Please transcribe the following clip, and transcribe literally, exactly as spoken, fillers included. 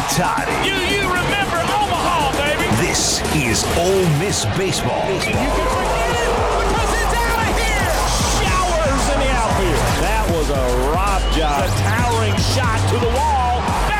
Toddy. You, you remember Omaha, baby. This is Ole Miss Baseball. You can forget it because it's out of here. Showers in the outfield. That was a rock job. A towering shot to the wall.